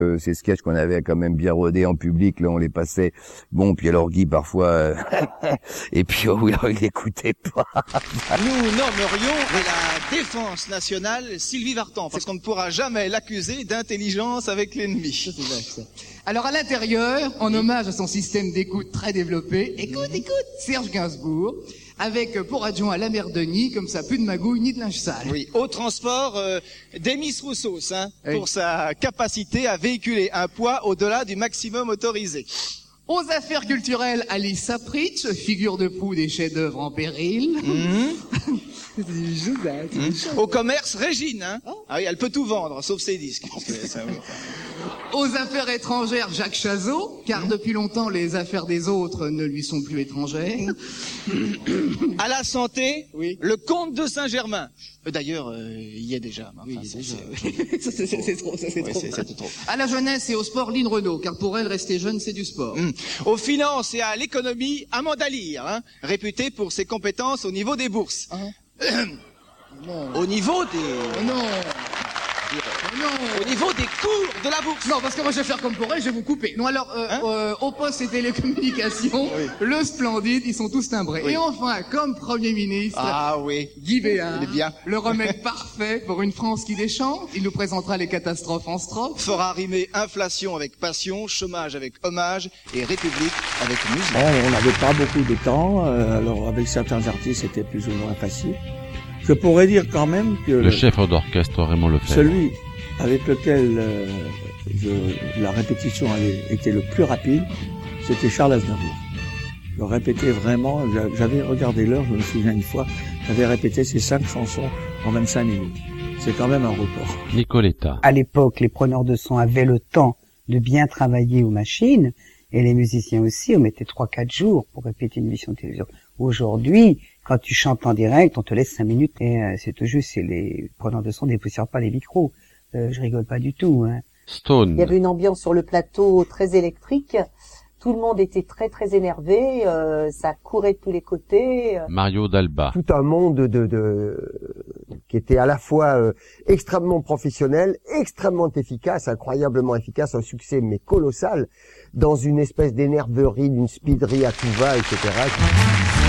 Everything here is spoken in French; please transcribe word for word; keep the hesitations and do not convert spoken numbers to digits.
Euh, ces sketchs qu'on avait quand même bien rodés en public, là on les passait. Bon, puis alors Guy parfois, euh, et puis oh, oui, il n'écoutait pas. Nous nommerions à la défense nationale Sylvie Vartan, parce qu'on ne pourra jamais l'accuser d'intelligence avec l'ennemi. Alors à l'intérieur, en hommage à son système d'écoute très développé, écoute, écoute, Serge Gainsbourg, avec pour adjoint Lamère Denis, comme ça, plus de magouille ni de linge sale. Oui, au transport, euh, Demis Roussos, hein, oui. pour sa capacité à véhiculer un poids au-delà du maximum autorisé. Aux affaires culturelles, Alice Sapritch, figure de proue des chefs-d'œuvre en péril. Mmh. C'est du jeu, là, c'est du jeu. Au commerce, Régine, hein. Oh. Ah oui, elle peut tout vendre, sauf ses disques. Aux affaires étrangères, Jacques Chazot, car depuis longtemps les affaires des autres ne lui sont plus étrangères. À la santé, oui. Le comte de Saint-Germain. D'ailleurs, euh, il y est déjà. Oui, enfin, déjà. ça, c'est, c'est, c'est trop, ça, c'est oui, trop. C'est, c'est trop. À la jeunesse et au sport, Lynn Renault, car pour elle, rester jeune, c'est du sport. Mmh. Aux finances et à l'économie, Amanda Lear, hein, réputée pour ses compétences au niveau des bourses. Uh-huh. Non. Au niveau des... Oh non. Oh non. Au niveau des cours de la bourse. Non, parce que moi je vais faire comme pour elle, je vais vous couper. Non, alors, euh, hein euh, au poste et télécommunications, oui. Le Splendide, ils sont tous timbrés. Oui. Et enfin, comme Premier ministre, ah oui, Guy Béard, bien. Le remède parfait pour une France qui déchante. Il nous présentera les catastrophes en strophe. Fera rimer inflation avec passion, chômage avec hommage et république avec musique. Bon, on n'avait pas beaucoup de temps, euh, alors avec certains artistes c'était plus ou moins facile. Je pourrais dire quand même que... Le chef d'orchestre Raymond Lefebvre. Celui avec lequel euh, je, la répétition avait été le plus rapide, c'était Charles Aznavour. Je répétais vraiment, j'avais regardé l'heure, je me souviens une fois, j'avais répété ces cinq chansons en vingt-cinq minutes. C'est quand même un record. Nicoletta. À l'époque, les preneurs de son avaient le temps de bien travailler aux machines, et les musiciens aussi, on mettait trois quatre jours pour répéter une émission de télévision. Aujourd'hui, quand tu chantes en direct, on te laisse cinq minutes, et euh, c'est tout juste, c'est les preneurs de son ne dépoussièrent pas les micros. Euh, je rigole pas du tout, hein. Stone. Il y avait une ambiance sur le plateau très électrique. Tout le monde était très très énervé, euh, ça courait de tous les côtés. Mario Dalba. Tout un monde de, de, de qui était à la fois euh, extrêmement professionnel, extrêmement efficace, incroyablement efficace, un succès mais colossal, dans une espèce d'énerverie, d'une speederie à tout va, et cetera